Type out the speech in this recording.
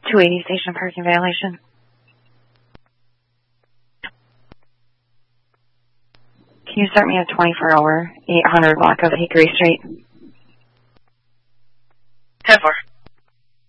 280 station parking violation. Can you start me at 24-hour, 800 block of Hickory Street? 10-4.